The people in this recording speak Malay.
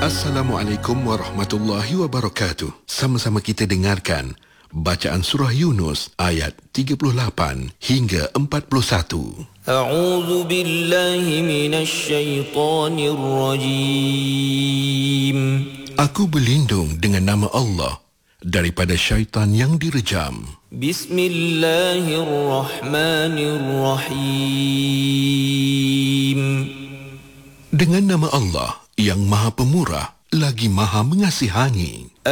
Assalamualaikum warahmatullahi wabarakatuh. Sama-sama kita dengarkan bacaan surah Yunus ayat 38 hingga 41. A'udzu billahi minasy syaithanir rajim. Aku berlindung dengan nama Allah daripada syaitan yang direjam. Bismillahirrahmanirrahim. Dengan nama Allah yang Maha Pemurah lagi Maha Mengasihani.